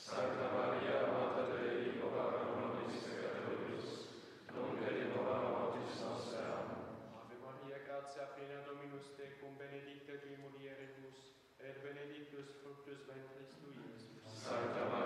Sancta Maria, Mater Dei, ora pro nobis peccatoribus, nunc et in hora mortis nostre. Amen. Ave Maria, gratia plena Dominus tecum, benedicta qui mulieribus, et benedictus fructus ventris tui, Iesus. Sancta Maria,